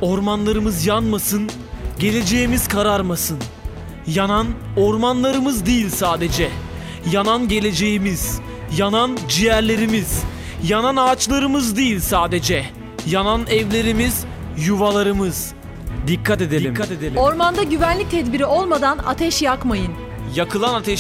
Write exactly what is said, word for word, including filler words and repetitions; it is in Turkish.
Ormanlarımız yanmasın, geleceğimiz kararmasın. Yanan ormanlarımız değil sadece. Yanan geleceğimiz, yanan ciğerlerimiz, yanan ağaçlarımız değil sadece. Yanan evlerimiz, yuvalarımız. Dikkat edelim. Dikkat edelim. Ormanda güvenlik tedbiri olmadan ateş yakmayın. Yakılan ateş